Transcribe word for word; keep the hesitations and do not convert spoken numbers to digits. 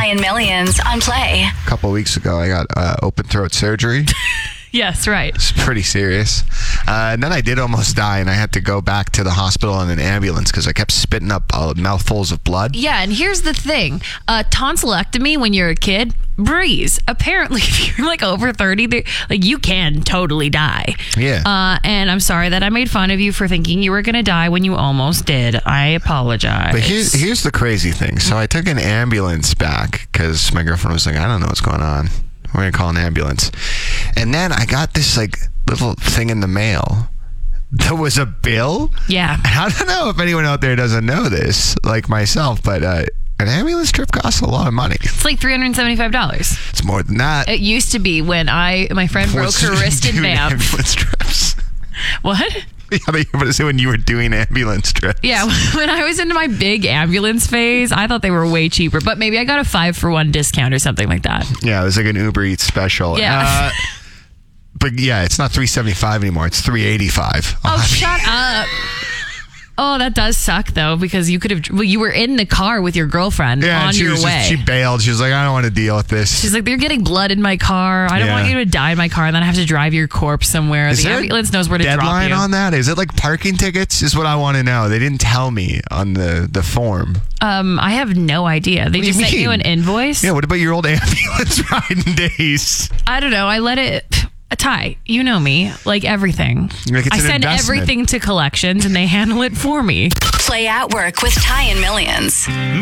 Ty and Millions on Play. A couple of weeks ago, I got uh, open throat surgery. Yes, right. It's pretty serious. Uh, and then I did almost die, and I had to go back to the hospital in an ambulance because I kept spitting up uh, mouthfuls of blood. Yeah, and here's the thing. Uh, tonsillectomy when you're a kid, breeze. Apparently, if you're like over thirty, like you can totally die. Yeah. Uh, and I'm sorry that I made fun of you for thinking you were going to die when you almost did. I apologize. But here's, here's the crazy thing. So I took an ambulance back because my girlfriend was like, I don't know what's going on. We're going to call an ambulance. And then I got this like little thing in the mail. There was a bill. Yeah. And I don't know if anyone out there doesn't know this, like myself, but uh, an ambulance trip costs a lot of money. It's like three hundred seventy-five dollars. It's more than that. It used to be when I my friend broke What's her wrist in doing Banff. ambulance trips? What? Yeah, they were going to say when you were doing ambulance trips. Yeah, when I was into my big ambulance phase, I thought they were way cheaper, but maybe I got a five for one discount or something like that. Yeah, it was like an Uber Eats special. Yeah. Uh, but yeah, it's not three seventy-five anymore. It's three eighty-five. Oh, shut up. Oh, that does suck, though, because you could have... Well, you were in the car with your girlfriend yeah, on she your was way. Just, she bailed. She was like, I don't want to deal with this. She's like, they're getting blood in my car. I don't Yeah. want you to die in my car, and then I have to drive your corpse somewhere. Is the there a ambulance knows where to drop deadline you. on that? Is it like parking tickets? Is what I want to know. They didn't tell me on the, the form. Um, I have no idea. They What do just you sent you mean? an invoice? Yeah, what about your old ambulance riding days? I don't know. I let it... Ty, you know me, like everything. Like it's I an send investment. everything to collections and they handle it for me. Play at Work with Ty and Millions.